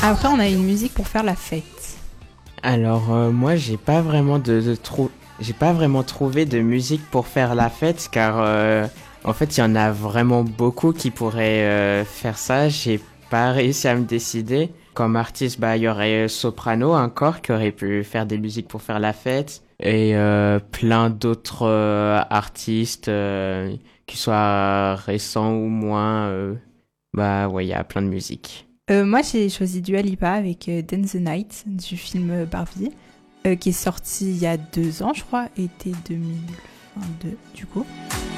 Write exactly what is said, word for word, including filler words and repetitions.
Après, on a une musique pour faire la fête. Alors euh, moi j'ai pas vraiment de, de trou- j'ai pas vraiment trouvé de musique pour faire la fête car euh, en fait il y en a vraiment beaucoup qui pourraient euh, faire ça. J'ai pas réussi à me décider. Comme artiste, bah il y aurait Soprano encore qui aurait pu faire des musiques pour faire la fête et euh, plein d'autres euh, artistes euh, qui soient récents ou moins. euh, bah ouais il y a plein de musiques. Euh, moi, j'ai choisi Dua Lipa avec euh, Dance the Night du film euh, Barbie, euh, qui est sorti il y a deux ans, je crois, été deux mille vingt-deux, du coup.